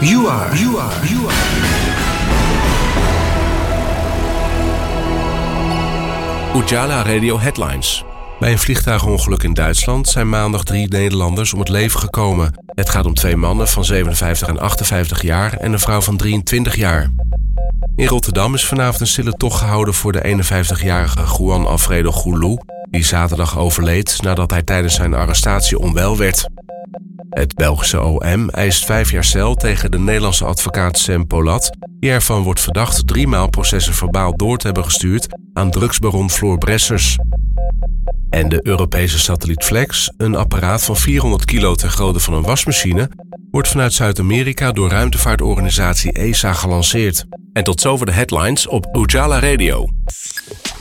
You are. Ujala Radio Headlines. Bij een vliegtuigongeluk in Duitsland zijn maandag 3 Nederlanders om het leven gekomen. Het gaat om 2 mannen van 57 en 58 jaar en een vrouw van 23 jaar. In Rotterdam is vanavond een stille tocht gehouden voor de 51-jarige Juan Alfredo Goulou, die zaterdag overleed nadat hij tijdens zijn arrestatie onwel werd. Het Belgische OM eist 5 jaar cel tegen de Nederlandse advocaat Sam Polat, die ervan wordt verdacht 3 maal processen verbaal door te hebben gestuurd aan drugsbaron Floor Bressers. En de Europese satelliet Flex, een apparaat van 400 kilo ter grootte van een wasmachine, wordt vanuit Zuid-Amerika door ruimtevaartorganisatie ESA gelanceerd. En tot zover de headlines op Ujala Radio.